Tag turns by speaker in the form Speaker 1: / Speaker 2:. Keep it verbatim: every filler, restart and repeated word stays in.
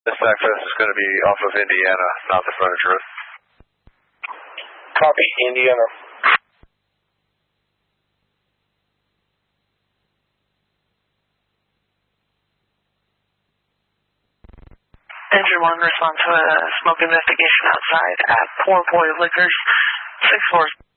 Speaker 1: This access is going to be off of Indiana, not the frontage road.
Speaker 2: Copy, Indiana.
Speaker 3: Engine one, respond to a smoke investigation outside at Poor Boy Liquors, six four.